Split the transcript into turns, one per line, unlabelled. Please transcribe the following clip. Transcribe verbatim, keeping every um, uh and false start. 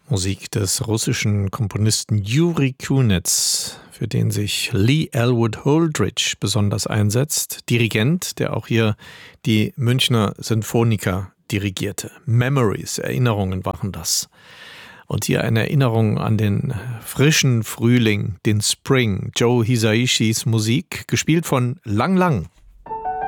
Musik des russischen Komponisten Juri Kunitz, für den sich Lee Elwood Holdridge besonders einsetzt. Dirigent, der auch hier die Münchner Sinfoniker dirigierte. Memories, Erinnerungen waren das. Und hier eine Erinnerung an den frischen Frühling, den Spring. Joe Hisaishis Musik, gespielt von Lang Lang.